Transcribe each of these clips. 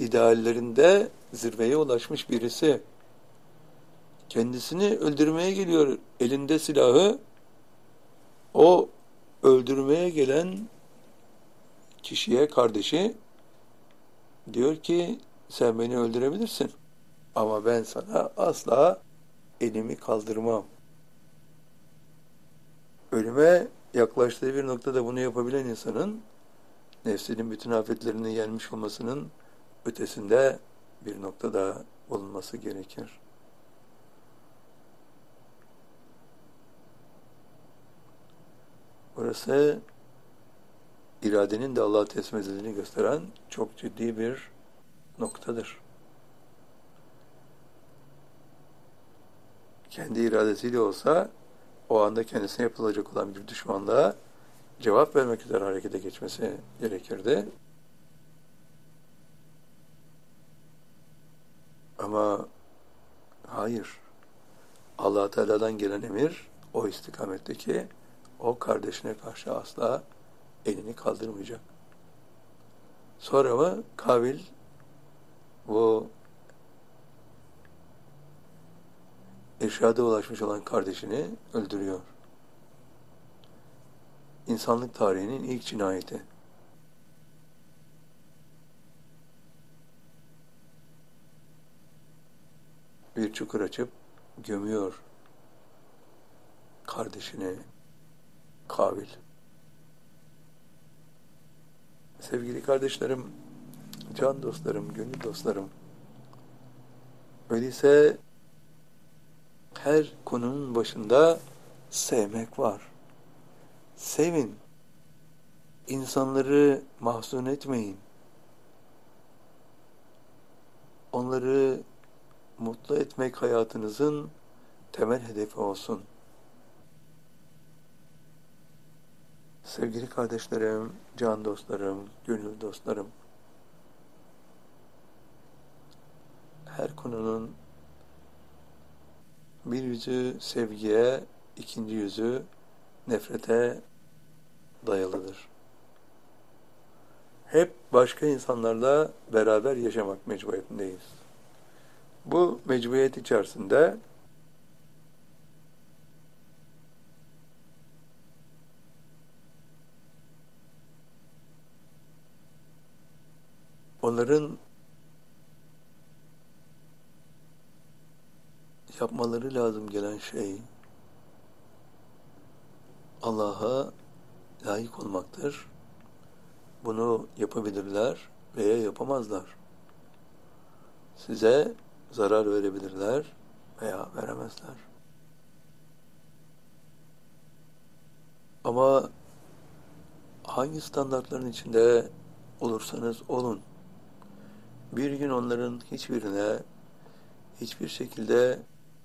ideallerinde zirveye ulaşmış birisi kendisini öldürmeye geliyor, elinde silahı. O öldürmeye gelen kişiye, kardeşi diyor ki sen beni öldürebilirsin ama ben sana asla elimi kaldırmam. Ölüme yaklaştığı bir noktada bunu yapabilen insanın nefsinin bütün afetlerini yenmiş olmasının ötesinde bir noktada bulunması gerekir. Burası iradenin de Allah'a teslim edildiğini gösteren çok ciddi bir noktadır. Kendi iradesiyle olsa o anda kendisine yapılacak olan bir düşmanlığa cevap vermek üzere harekete geçmesi gerekirdi. Ama hayır. Allah Teala'dan gelen emir o istikametteki o kardeşine karşı asla elini kaldırmayacak. Sonra mı Kabil bu irşada ulaşmış olan kardeşini öldürüyor. İnsanlık tarihinin ilk cinayeti. Bir çukur açıp gömüyor kardeşini Kabil. Sevgili kardeşlerim, can dostlarım, gönül dostlarım, öyleyse her konunun başında sevmek var. Sevin. İnsanları mahzun etmeyin. Onları mutlu etmek hayatınızın temel hedefi olsun. Sevgili kardeşlerim, can dostlarım, gönül dostlarım, her konunun bir yüzü sevgiye, ikinci yüzü nefrete dayalıdır. Hep başka insanlarla beraber yaşamak mecburiyetindeyiz. Bu mecburiyet içerisinde onların yapmaları lazım gelen şey Allah'a layık olmaktır. Bunu yapabilirler veya yapamazlar. Size zarar verebilirler veya veremezler. Ama hangi standartların içinde olursanız olun, bir gün onların hiçbirine hiçbir şekilde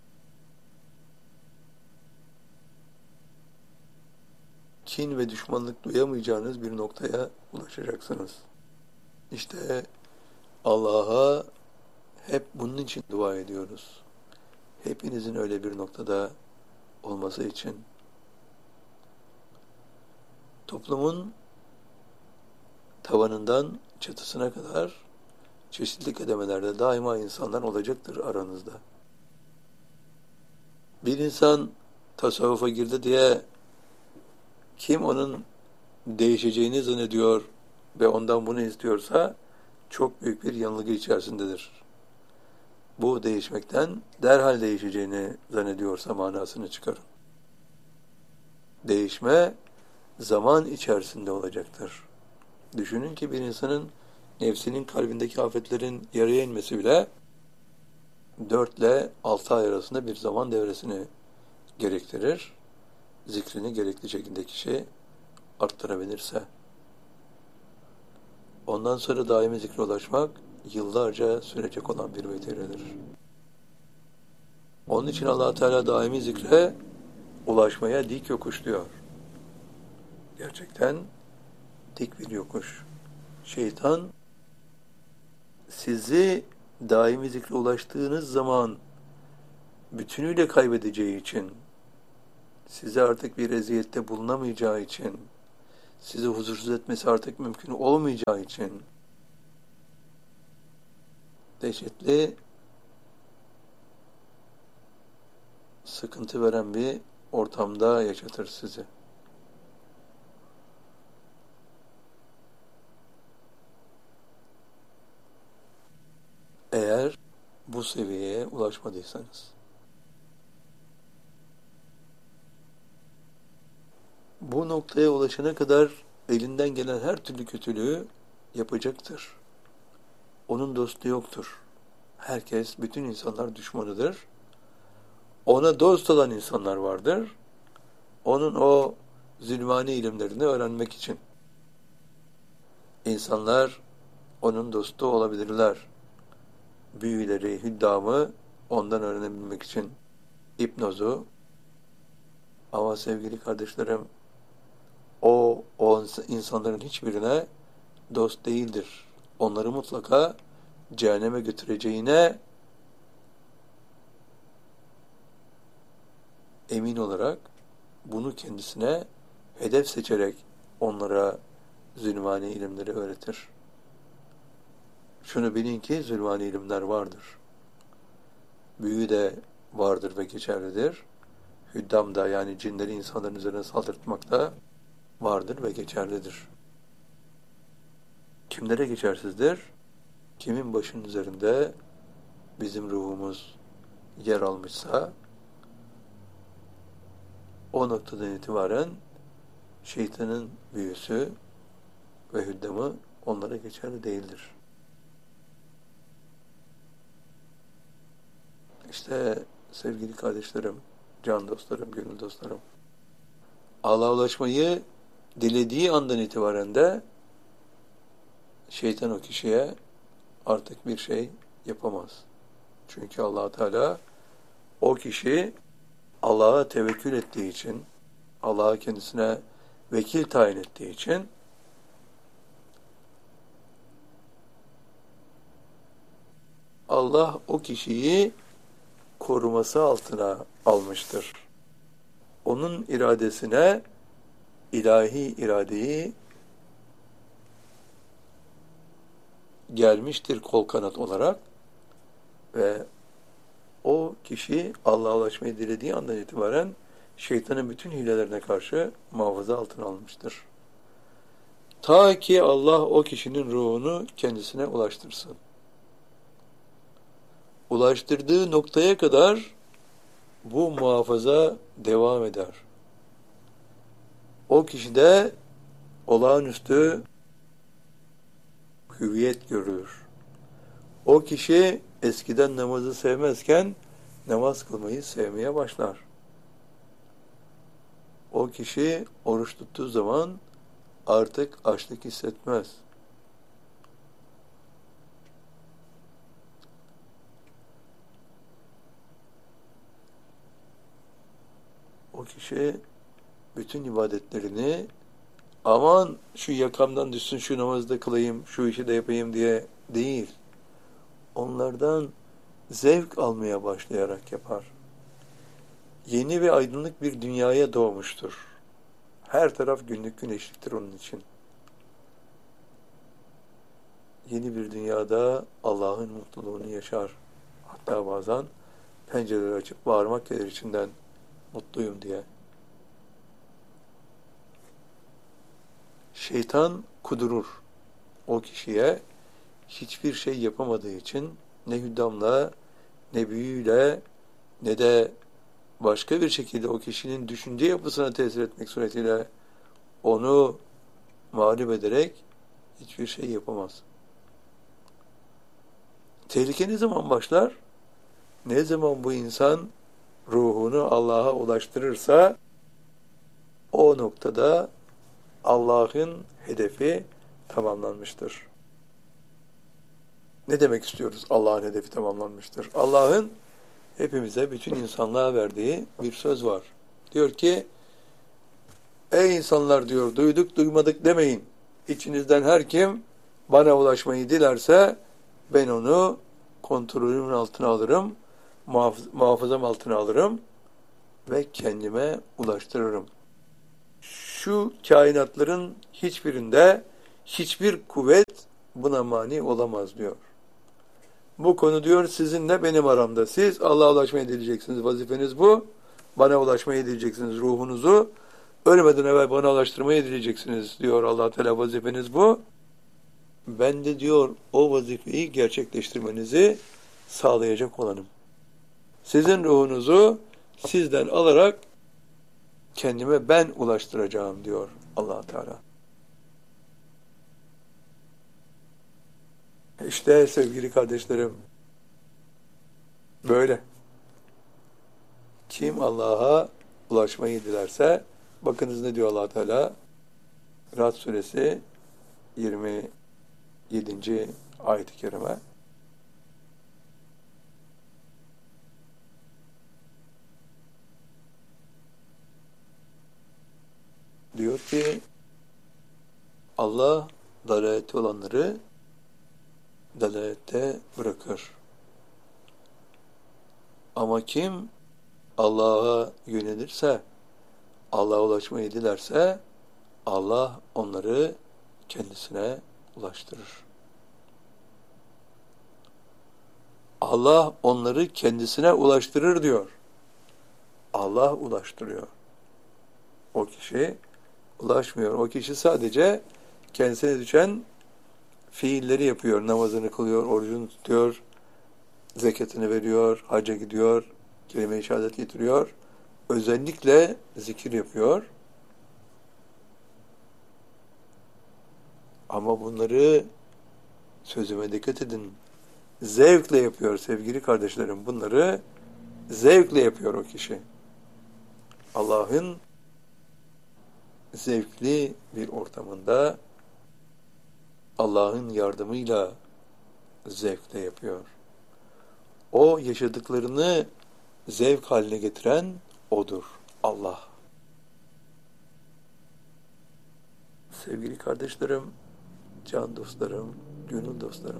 kin ve düşmanlık duyamayacağınız bir noktaya ulaşacaksınız. İşte Allah'a hep bunun için dua ediyoruz. Hepinizin öyle bir noktada olması için. Toplumun tavanından çatısına kadar çeşitli kademelerde daima insanlar olacaktır aranızda. Bir insan tasavvufa girdi diye kim onun değişeceğini zannediyor ve ondan bunu istiyorsa çok büyük bir yanılgı içerisindedir. Bu değişmekten derhal değişeceğini zannediyorsa manasını çıkarın. Değişme zaman içerisinde olacaktır. Düşünün ki bir insanın nefsinin kalbindeki afetlerin yarıya inmesi bile 4 ile 6 ay arasında bir zaman devresini gerektirir. Zikrini gerekli şekilde kişi arttırabilirse. Ondan sonra daimi zikre ulaşmak yıllarca sürecek olan bir vetiredir. Onun için Allah Teala daimi zikre ulaşmaya dik yokuş diyor. Gerçekten dik bir yokuş. Şeytan sizi daimi zikre ulaştığınız zaman bütünüyle kaybedeceği için, size artık bir eziyette bulunamayacağı için, sizi huzursuz etmesi artık mümkün olmayacağı için dehşetli, sıkıntı veren bir ortamda yaşatır sizi. Eğer bu seviyeye ulaşmadıysanız. Bu noktaya ulaşana kadar elinden gelen her türlü kötülüğü yapacaktır. Onun dostu yoktur. Herkes, bütün insanlar düşmanıdır. Ona dost olan insanlar vardır. Onun o zulmani ilimlerini öğrenmek için. İnsanlar onun dostu olabilirler. Büyüleri, hüddamı ondan öğrenebilmek için. Hipnozu. Ama sevgili kardeşlerim, o insanların hiçbirine dost değildir. Onları mutlaka cehenneme götüreceğine emin olarak bunu kendisine hedef seçerek onlara zulmani ilimleri öğretir. Şunu bilin ki zulmani ilimler vardır. Büyü de vardır ve geçerlidir. Hüddam da, yani cinleri insanların üzerine saldırtmak da vardır ve geçerlidir. Kimlere geçersizdir? Kimin başının üzerinde bizim ruhumuz yer almışsa o noktadan itibaren şeytanın büyüsü ve hüddamı onlara geçerli değildir. İşte sevgili kardeşlerim, can dostlarım, gönül dostlarım, Allah'a ulaşmayı dilediği andan itibaren de şeytan o kişiye artık bir şey yapamaz. Çünkü Allah Teala o kişi Allah'a tevekkül ettiği için, Allah'a kendisine vekil tayin ettiği için Allah o kişiyi koruması altına almıştır. Onun iradesine ilahi iradeyi gelmiştir kol kanat olarak ve o kişi Allah'a ulaşmayı dilediği andan itibaren şeytanın bütün hilelerine karşı muhafaza altına almıştır. Ta ki Allah o kişinin ruhunu kendisine ulaştırsın. Ulaştırdığı noktaya kadar bu muhafaza devam eder. O kişide olağanüstü hüviyet görülür. O kişi eskiden namazı sevmezken namaz kılmayı sevmeye başlar. O kişi oruç tuttuğu zaman artık açlık hissetmez. O kişi bütün ibadetlerini aman şu yakamdan düşsün, şu namazı da kılayım, şu işi de yapayım diye değil, onlardan zevk almaya başlayarak yapar. Yeni ve aydınlık bir dünyaya doğmuştur. Her taraf günlük güneşliktir onun için. Yeni bir dünyada Allah'ın mutluluğunu yaşar. Hatta bazen pencereleri açıp bağırmak gelir içinden, mutluyum diye. Şeytan kudurur. O kişiye hiçbir şey yapamadığı için ne hüddamla, ne büyüyle, ne de başka bir şekilde o kişinin düşünce yapısına tesir etmek suretiyle onu mağlup ederek hiçbir şey yapamaz. Tehlike ne zaman başlar? Ne zaman bu insan ruhunu Allah'a ulaştırırsa o noktada Allah'ın hedefi tamamlanmıştır. Ne demek istiyoruz? Allah'ın hedefi tamamlanmıştır. Allah'ın hepimize, bütün insanlığa verdiği bir söz var. Diyor ki, ey insanlar diyor, duyduk duymadık demeyin. İçinizden her kim bana ulaşmayı dilerse ben onu kontrolümün altına alırım, muhafazam altına alırım ve kendime ulaştırırım. Şu kainatların hiçbirinde hiçbir kuvvet buna mani olamaz diyor. Bu konu diyor sizinle benim aramda. Siz Allah'a ulaşmayı dileyeceksiniz. Vazifeniz bu. Bana ulaşmayı dileyeceksiniz. Ruhunuzu ölmeden evvel bana ulaştırmayı dileyeceksiniz diyor Allah Teala. Vazifeniz bu. Ben de diyor o vazifeyi gerçekleştirmenizi sağlayacak olanım. Sizin ruhunuzu sizden alarak kendime ben ulaştıracağım diyor Allah Teala. İşte sevgili kardeşlerim, böyle. Kim Allah'a ulaşmayı dilerse, bakınız ne diyor Allah Teala? Ra'd suresi 27. ayet-i kerime. Diyor ki Allah dalalette olanları dalalette bırakır. Ama kim Allah'a yönelirse, Allah'a ulaşmayı dilerse Allah onları kendisine ulaştırır. Allah onları kendisine ulaştırır diyor. Allah ulaştırıyor. O kişi ulaşmıyor. O kişi sadece kendisine düşen fiilleri yapıyor. Namazını kılıyor, orucunu tutuyor, zekatını veriyor, hacca gidiyor, kelime-i şehadet getiriyor. Özellikle zikir yapıyor. Ama bunları, sözüme dikkat edin, zevkle yapıyor sevgili kardeşlerim. Bunları zevkle yapıyor o kişi. Allah'ın zevkli bir ortamında Allah'ın yardımıyla zevkle yapıyor. O yaşadıklarını zevk haline getiren O'dur. Allah. Sevgili kardeşlerim, can dostlarım, gönül dostlarım.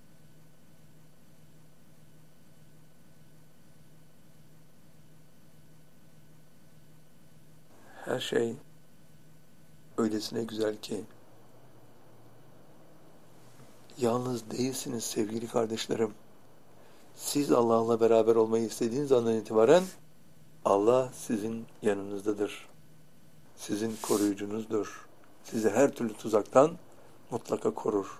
Her şey öylesine güzel ki yalnız değilsiniz sevgili kardeşlerim. Siz Allah'la beraber olmayı istediğiniz andan itibaren Allah sizin yanınızdadır. Sizin koruyucunuzdur. Sizi her türlü tuzaktan mutlaka korur.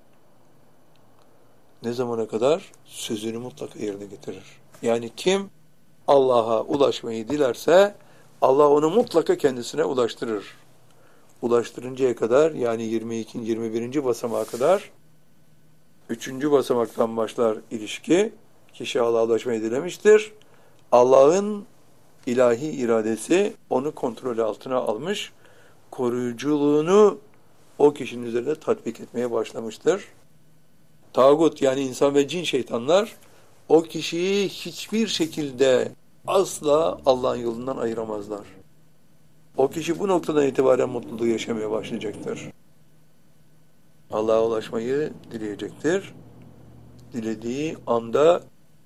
Ne zamana kadar? Sözünü mutlaka yerine getirir. Yani kim Allah'a ulaşmayı dilerse Allah onu mutlaka kendisine ulaştırır. Ulaştırıncaya kadar, yani 22. 21. basamağa kadar 3. basamaktan başlar ilişki. Kişi Allah'a ulaşmayı dilemiştir. Allah'ın ilahi iradesi onu kontrol altına almış, koruyuculuğunu o kişinin üzerinde tatbik etmeye başlamıştır. Tağut, yani insan ve cin şeytanlar o kişiyi hiçbir şekilde asla Allah'ın yolundan ayıramazlar. O kişi bu noktadan itibaren mutluluğu yaşamaya başlayacaktır. Allah'a ulaşmayı dileyecektir. Dilediği anda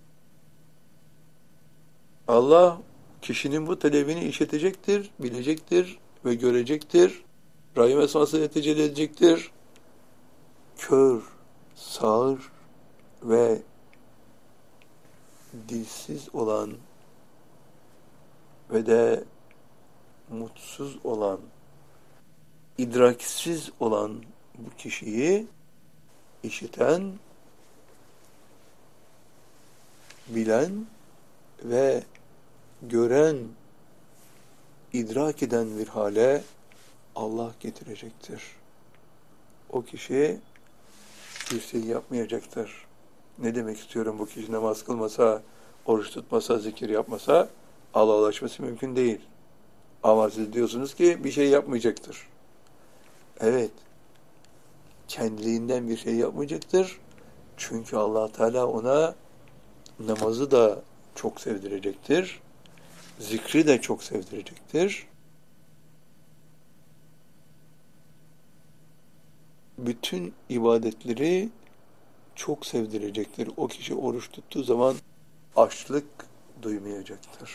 Allah kişinin bu talebini işletecektir, bilecektir ve görecektir. Rahim esmasıyla tecelli edecektir. Kör, sağır ve dilsiz olan ve de mutsuz olan, idraksiz olan bu kişiyi işiten, bilen ve gören, idrak eden bir hale Allah getirecektir. O kişi bir şey yapmayacaktır. Ne demek istiyorum? Bu kişi namaz kılmasa, oruç tutmasa, zikir yapmasa Allah'a ulaşması mümkün değil. Ama siz diyorsunuz ki bir şey yapmayacaktır. Evet, kendiliğinden bir şey yapmayacaktır. Çünkü Allah Teala ona namazı da çok sevdirecektir. Zikri de çok sevdirecektir. Bütün ibadetleri çok sevdirecektir. O kişi oruç tuttuğu zaman açlık duymayacaktır.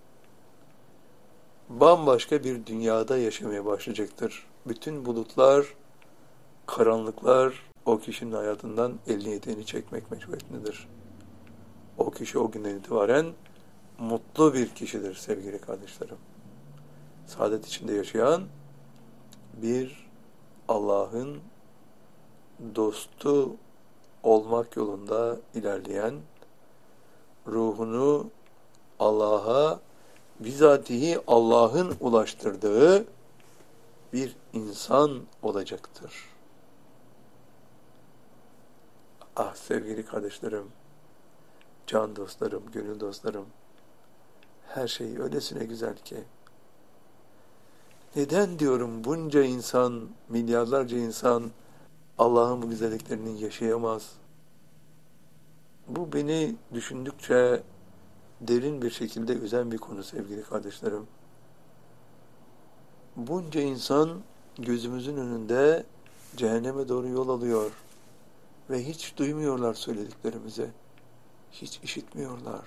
Bambaşka bir dünyada yaşamaya başlayacaktır. Bütün bulutlar, karanlıklar o kişinin hayatından elini eteğini çekmek mecburiyetindedir. O kişi o günden itibaren mutlu bir kişidir sevgili kardeşlerim. Saadet içinde yaşayan bir Allah'ın dostu olmak yolunda ilerleyen, ruhunu Allah'a bizatihi Allah'ın ulaştırdığı bir insan olacaktır. Ah sevgili kardeşlerim, can dostlarım, gönül dostlarım, her şey öylesine güzel ki. Neden diyorum bunca insan, milyarlarca insan Allah'ın bu güzelliklerini yaşayamaz? Bu beni düşündükçe derin bir şekilde üzen bir konu sevgili kardeşlerim. Bunca insan gözümüzün önünde cehenneme doğru yol alıyor ve hiç duymuyorlar söylediklerimizi. Hiç işitmiyorlar.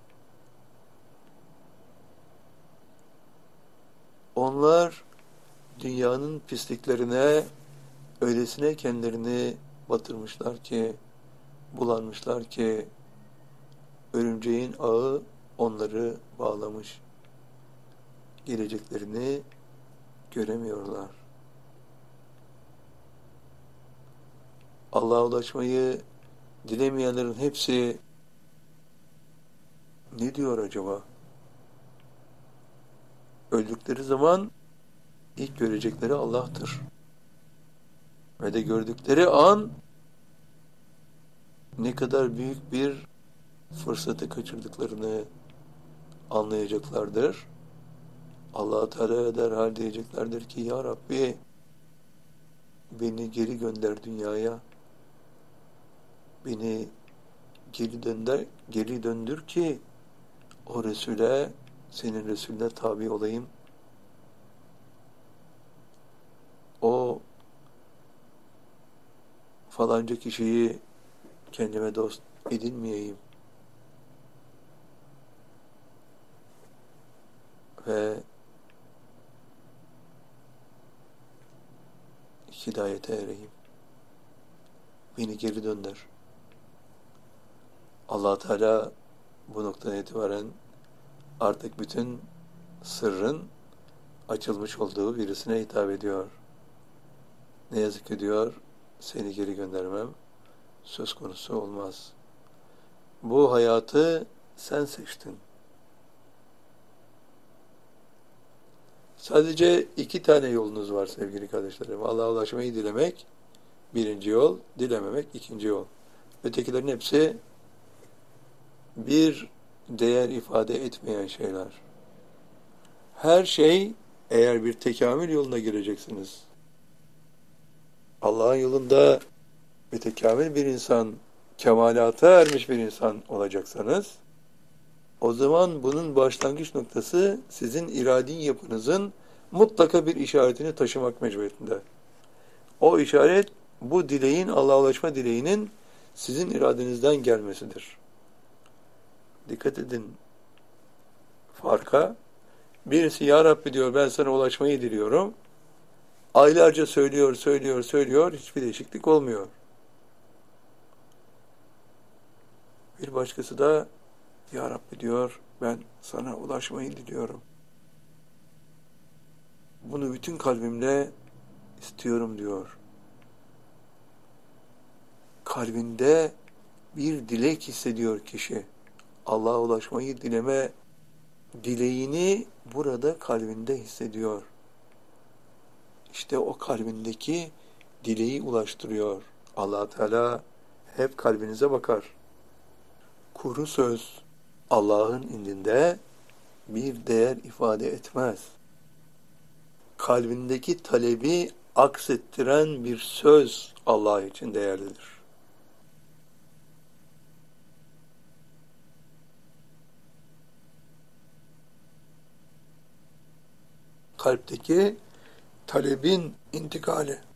Onlar dünyanın pisliklerine öylesine kendilerini batırmışlar ki, bulanmışlar ki, örümceğin ağı onları bağlamış. Geleceklerini göremiyorlar. Allah'a ulaşmayı dilemeyenlerin hepsi ne diyor acaba? Öldükleri zaman ilk görecekleri Allah'tır. Ve de gördükleri an ne kadar büyük bir fırsatı kaçırdıklarını anlayacaklardır. Allah-u Teala'ya derhal diyeceklerdir ki ya Rabbi beni geri gönder dünyaya. Beni geri döndür ki o Resul'e, senin Resulüne tabi olayım. O falanca kişiyi kendime dost edinmeyeyim. Ve hidayete ereyim. Beni geri dönder. Allah Teala bu noktadan itibaren artık bütün sırrın açılmış olduğu birisine hitap ediyor. Ne yazık ki diyor, seni geri göndermem söz konusu olmaz. Bu hayatı sen seçtin. Sadece iki tane yolunuz var sevgili kardeşlerim. Allah'a ulaşmayı dilemek birinci yol, dilememek ikinci yol. Ötekilerin hepsi bir değer ifade etmeyen şeyler. Her şey eğer bir tekamül yoluna gireceksiniz, Allah'ın yolunda mütekamil bir insan, kemalata ermiş bir insan olacaksanız, o zaman bunun başlangıç noktası sizin iradi yapınızın mutlaka bir işaretini taşımak mecburiyetinde. O işaret bu dileğin, Allah'a ulaşma dileğinin sizin iradenizden gelmesidir. Dikkat edin farka. Birisi ya Rabbi diyor ben sana ulaşmayı diliyorum. Aylarca söylüyor. Hiçbir değişiklik olmuyor. Bir başkası da ya Rabbi diyor ben sana ulaşmayı diliyorum. Bunu bütün kalbimle istiyorum diyor. Kalbinde bir dilek hissediyor kişi. Allah'a ulaşmayı dileme dileğini burada kalbinde hissediyor. İşte o kalbindeki dileği ulaştırıyor. Allah Teala hep kalbinize bakar. Kuru söz Allah'ın indinde bir değer ifade etmez. Kalbindeki talebi aksettiren bir söz Allah için değerlidir. Kalpteki talebin intikali